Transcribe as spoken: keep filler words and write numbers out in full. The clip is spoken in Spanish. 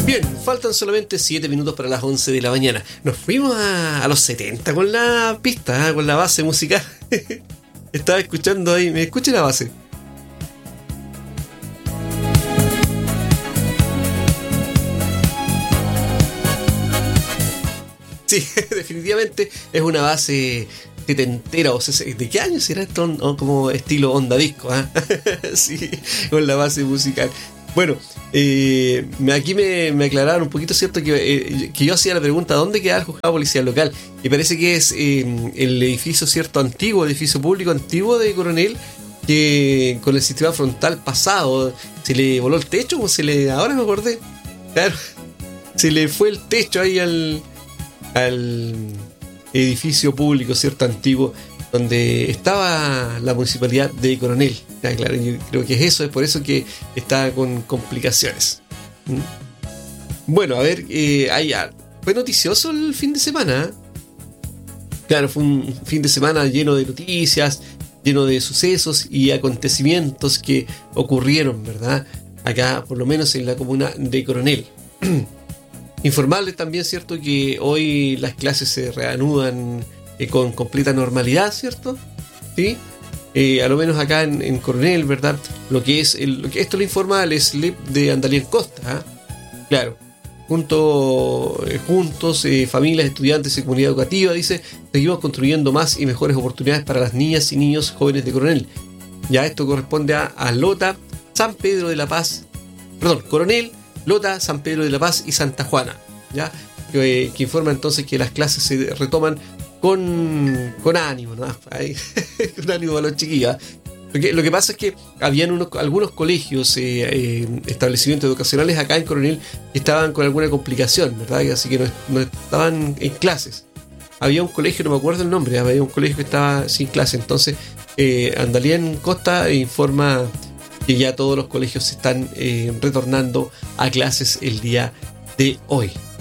Bien, faltan solamente siete minutos para las once de la mañana. Nos fuimos a, a los setenta con la pista, ¿eh? Con la base musical. Estaba escuchando ahí, ¿me escucha la base? Sí, definitivamente es una base setentera, o sea, ¿de qué año será esto? ¿No? Como estilo onda disco, ¿eh? Sí, con la base musical. Bueno, eh, aquí me, me aclararon un poquito, ¿cierto? Que, eh, que yo hacía la pregunta, ¿dónde queda el juzgado policial local? Y parece que es eh, el edificio, ¿cierto? Antiguo, edificio público antiguo de Coronel, que con el sistema frontal pasado se le voló el techo, como se le... Ahora me acordé. Claro, se le fue el techo ahí al, al edificio público, ¿cierto? Antiguo, donde estaba la municipalidad de Coronel. Ya, claro, yo creo que es eso, es por eso que está con complicaciones. Bueno, a ver, eh, allá. Fue noticioso el fin de semana. Claro, fue un fin de semana lleno de noticias, lleno de sucesos y acontecimientos que ocurrieron, ¿verdad? Acá, por lo menos en la comuna de Coronel. Informarles también, ¿cierto?, que hoy las clases se reanudan eh, con completa normalidad, ¿cierto? Sí. Eh, a lo menos acá en, en Coronel, ¿verdad? Lo que es el, lo que esto lo informa el S L E P de Andalien Costa, ¿eh? Claro, junto, eh, juntos, eh, familias, estudiantes y comunidad educativa, dice, seguimos construyendo más y mejores oportunidades para las niñas y niños jóvenes de Coronel. Ya esto corresponde a, a Lota, San Pedro de la Paz, perdón, Coronel, Lota, San Pedro de la Paz y Santa Juana, ya que, que informa entonces que las clases se retoman con, con ánimo, ¿no? Con ánimo a los chiquillos. Porque lo que pasa es que habían unos, algunos colegios, eh, eh, establecimientos educacionales acá en Coronel que estaban con alguna complicación, ¿verdad? Así que no, no estaban en clases. Había un colegio, no me acuerdo el nombre, había un colegio que estaba sin clase. Entonces, eh, Andalien Costa informa que ya todos los colegios se están eh, retornando a clases el día de hoy.